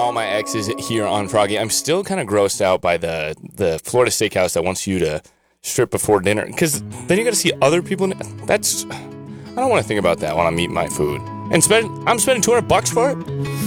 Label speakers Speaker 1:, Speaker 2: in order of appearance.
Speaker 1: all my exes here on Froggy. I'm still kind of grossed out by the Florida Steakhouse that wants you to strip before dinner, because then you got to see other people. I don't want to think about that when I'm eating my food. And I'm spending $200 for it.